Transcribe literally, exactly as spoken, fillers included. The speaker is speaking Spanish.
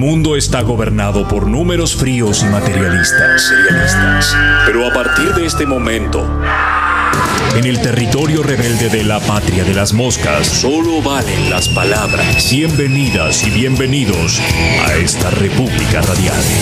mundo está gobernado por números fríos y materialistas. Serialistas. Pero a partir de este momento, en el territorio rebelde de la patria de las moscas, solo valen las palabras. Bienvenidas y bienvenidos a esta República Radial.